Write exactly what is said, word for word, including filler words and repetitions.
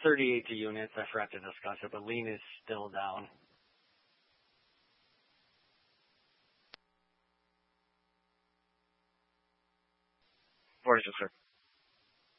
thirty-eight to units. I forgot to discuss it, but lean is still down. forty-six, sir.